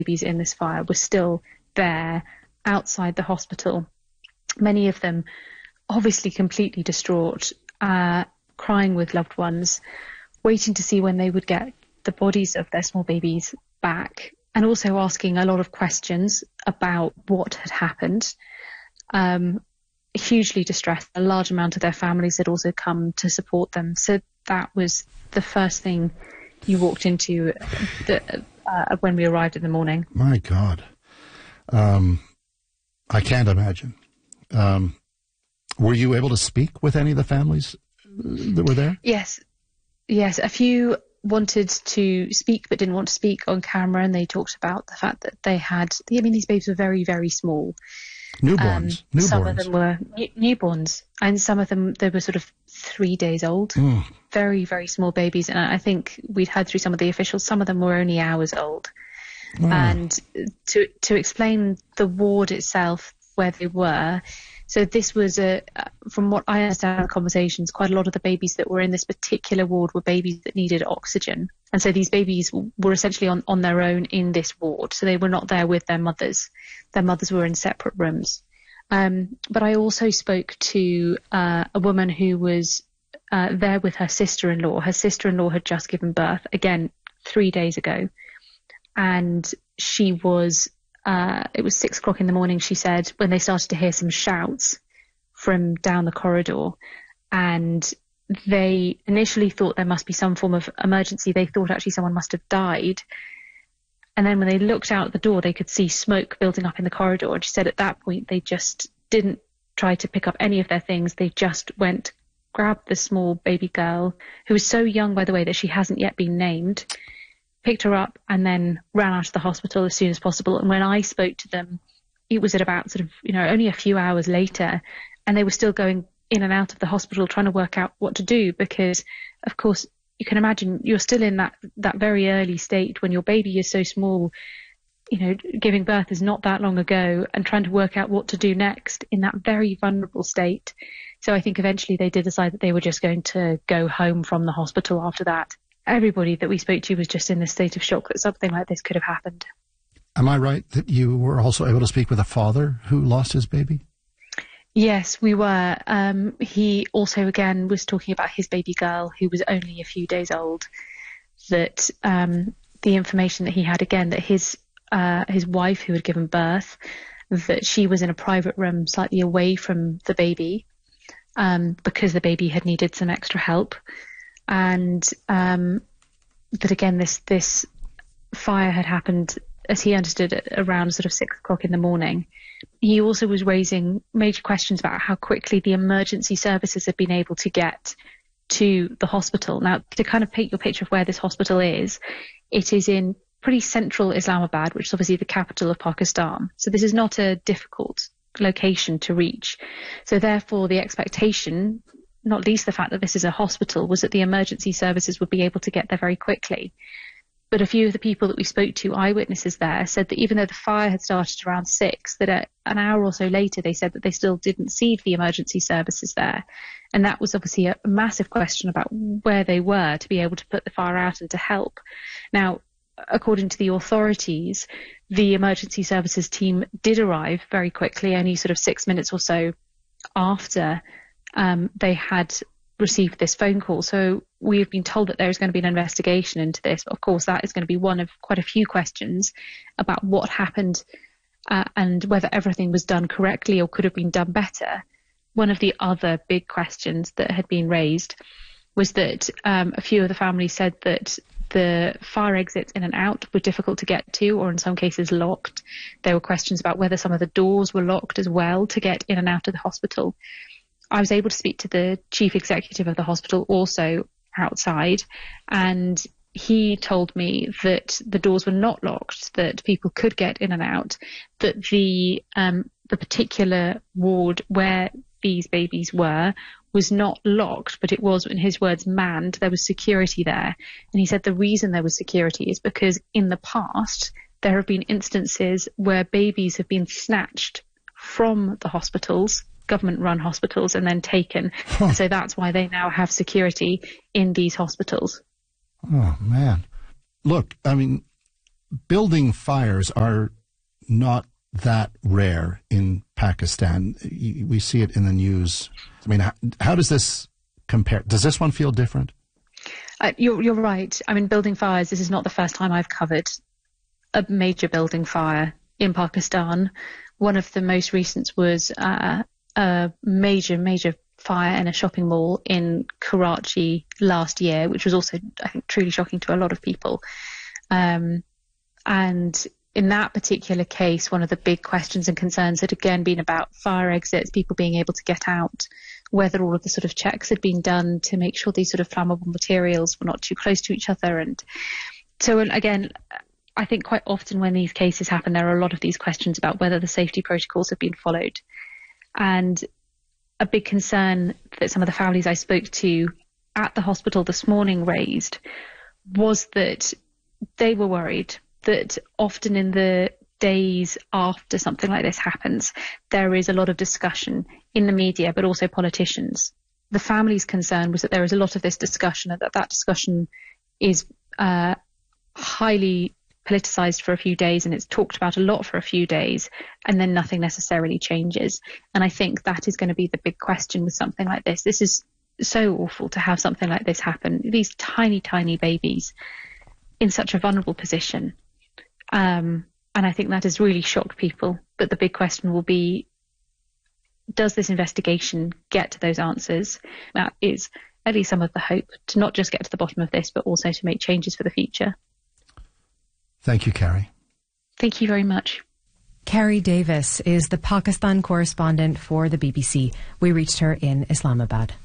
babies in this fire were still there outside the hospital. Many of them obviously completely distraught, crying with loved ones, waiting to see when they would get the bodies of their small babies back, and also asking a lot of questions about what had happened. Hugely distressed. A large amount of their families had also come to support them. So that was the first thing you walked into when we arrived in the morning. My God. I can't imagine. Were you able to speak with any of the families that were there? Yes. A few wanted to speak but didn't want to speak on camera, and they talked about the fact that they had, these babies were very, very small. Newborns. Some of them were newborns, and some of them, they were sort of 3 days old. Very, very small babies. And I think we'd heard through some of the officials, some of them were only hours old. And to explain the ward itself, where they were, so this was from what I understand in conversations, quite a lot of the babies that were in this particular ward were babies that needed oxygen. And so these babies were essentially on their own in this ward. So they were not there with their mothers. Their mothers were in separate rooms. But I also spoke to a woman who was there with her sister-in-law. Her sister-in-law had just given birth, again, 3 days ago. And she was... it was 6 o'clock in the morning, she said, when they started to hear some shouts from down the corridor, and they initially thought there must be some form of emergency. They thought actually someone must have died. And then when they looked out the door, they could see smoke building up in the corridor. And she said at that point, they just didn't try to pick up any of their things. They just went, grabbed the small baby girl, who was so young, by the way, that she hasn't yet been named, picked her up, and then ran out of the hospital as soon as possible. And when I spoke to them, it was at about only a few hours later, and they were still going in and out of the hospital trying to work out what to do, because, of course, you can imagine you're still in that very early state when your baby is so small. Giving birth is not that long ago, and trying to work out what to do next in that very vulnerable state. So I think eventually they did decide that they were just going to go home from the hospital after that. Everybody that we spoke to was just in this state of shock that something like this could have happened. Am I right that you were also able to speak with a father who lost his baby? Yes, we were. He also, again, was talking about his baby girl, who was only a few days old, that the information that he had, again, that his wife, who had given birth, that she was in a private room slightly away from the baby because the baby had needed some extra help. And that, again, this fire had happened, as he understood it, around sort of 6 o'clock in the morning. He also was raising major questions about how quickly the emergency services had been able to get to the hospital. Now, to kind of paint your picture of where this hospital is, it is in pretty central Islamabad, which is obviously the capital of Pakistan. So this is not a difficult location to reach. So therefore, the expectation, not least the fact that this is a hospital, was that the emergency services would be able to get there very quickly. But a few of the people that we spoke to, eyewitnesses there, said that even though the fire had started around 6, that an hour or so later, they said that they still didn't see the emergency services there. And that was obviously a massive question about where they were to be able to put the fire out and to help. Now, according to the authorities, the emergency services team did arrive very quickly, only sort of 6 minutes or so after they had received this phone call. So we've been told that there is going to be an investigation into this. Of course, that is going to be one of quite a few questions about what happened and whether everything was done correctly or could have been done better. One of the other big questions that had been raised was that a few of the families said that the fire exits in and out were difficult to get to, or in some cases locked. There were questions about whether some of the doors were locked as well to get in and out of the hospital. I was able to speak to the chief executive of the hospital also outside, and he told me that the doors were not locked, that people could get in and out, that the particular ward where these babies were was not locked, but it was, in his words, manned. There was security there. And he said the reason there was security is because in the past there have been instances where babies have been snatched from the hospitals, government-run hospitals, and then taken. And so that's why they now have security in these hospitals. Oh, man. Look, I mean, building fires are not that rare in Pakistan. We see it in the news. I mean, how does this compare? Does this one feel different? You're right. I mean, building fires, this is not the first time I've covered a major building fire in Pakistan. One of the most recent was a major fire in a shopping mall in Karachi last year, which was also, I think, truly shocking to a lot of people. And in that particular case, one of the big questions and concerns had again been about fire exits, people being able to get out, whether all of the sort of checks had been done to make sure these sort of flammable materials were not too close to each other. And so, again, I think quite often when these cases happen, there are a lot of these questions about whether the safety protocols have been followed. And a big concern that some of the families I spoke to at the hospital this morning raised was that they were worried that often in the days after something like this happens, there is a lot of discussion in the media, but also politicians. The family's concern was that there is a lot of this discussion, and that discussion is highly politicized for a few days, and it's talked about a lot for a few days, and then nothing necessarily changes. And I think that is going to be the big question with something like this. This is so awful to have something like this happen. These tiny, tiny babies in such a vulnerable position. And I think that has really shocked people. But the big question will be, does this investigation get to those answers? That is at least some of the hope, to not just get to the bottom of this, but also to make changes for the future. Thank you, Carrie. Thank you very much. Carrie Davis is the Pakistan correspondent for the BBC. We reached her in Islamabad.